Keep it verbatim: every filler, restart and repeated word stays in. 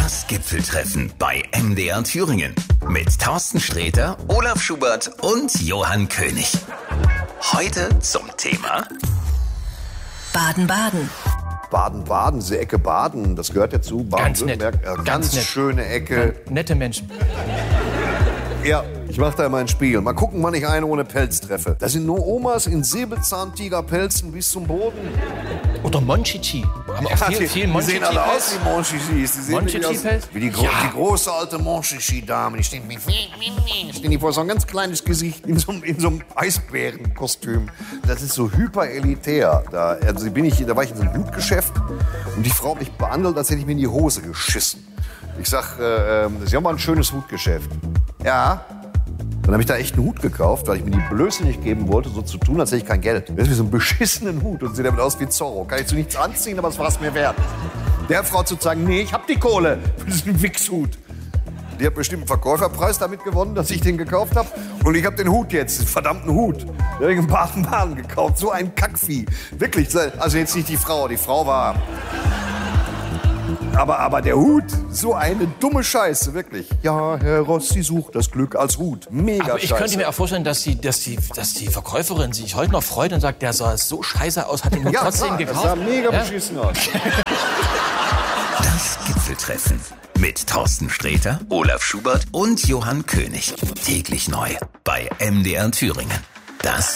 Das Gipfeltreffen bei M D R Thüringen mit Thorsten Sträter, Olaf Schubert und Johann König. Heute zum Thema Baden-Baden. Baden-Baden, diese Ecke Baden, das gehört ja zu Baden-Württemberg. Äh, ganz Ganz nett. schöne Ecke. Ja, nette Menschen. Ja, ich mach da immer einen Spiegel. Mal gucken, wann ich eine ohne Pelz treffe. Da sind nur Omas in Säbelzahntigerpelzen bis zum Boden. Oder Monchichi. Haben auch viel, die, viel die sehen alle aus Monchichi-Pelz. wie Monchichis. Die sehen wirklich aus Monchichi-Pelz? wie die, gro Ja. die große alte Monchichi-Dame. Die stehen, stehen die vor so ein ganz kleines Gesicht in so, einem- in so einem Eisbärenkostüm. Das ist so hyperelitär. Da, also bin ich, da war ich in so einem Hutgeschäft und die Frau hat mich behandelt, als hätte ich mir in die Hose geschissen. Ich sag, äh, äh, Sie haben mal ein schönes Hutgeschäft. Ja. Dann habe ich da echt einen Hut gekauft, weil ich mir die Blöße nicht geben wollte, so zu tun, als hätte ich kein Geld. Das ist wie so einen beschissenen Hut und sieht damit aus wie Zorro. Kann ich zu nichts anziehen, aber es war es mir wert. Der Frau zu sagen, nee, ich hab die Kohle für diesen Wichshut. Die hat bestimmt einen Verkäuferpreis damit gewonnen, dass ich den gekauft habe. Und ich habe den Hut jetzt, den verdammten Hut. Den habe ich in Baden-Baden gekauft. So ein Kackvieh. Wirklich, also jetzt nicht die Frau. Die Frau war... Aber, aber der Hut, so eine dumme Scheiße, wirklich. Ja, Herr Rossi sucht das Glück als Hut. Mega Aber ich Scheiße. könnte mir auch vorstellen, dass die, dass, die, dass die Verkäuferin sich heute noch freut und sagt, der sah so scheiße aus, hat den Hut ja, trotzdem klar, das gekauft. sah mega Ja? beschissen aus. das Gipfeltreffen mit Thorsten Sträter, Olaf Schubert und Johann König. Täglich neu bei M D R Thüringen. Das